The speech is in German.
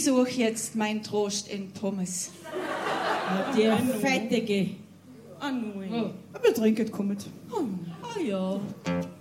suche jetzt meinen Trost in Pommes. Die Fettige. Ah, nein. Oh. Aber trinket kommt. Ah, ja.